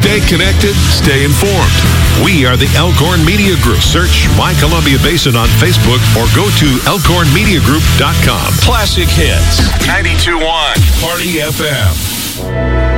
Stay connected, stay informed. We are the Elkhorn Media Group. Search My Columbia Basin on Facebook or go to elkhornmediagroup.com. Classic hits. 92.1 Party FM.